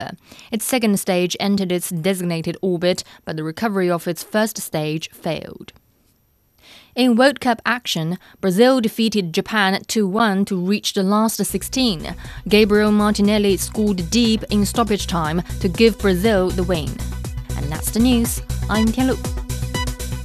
Its second stage entered its designated orbit, but the recovery of its first stage failed. In World Cup action, Brazil defeated Japan 2-1 to reach the last 16. Gabriel Martinelli scored deep in stoppage time to give Brazil the win. And that's the news. I'm Tianlu.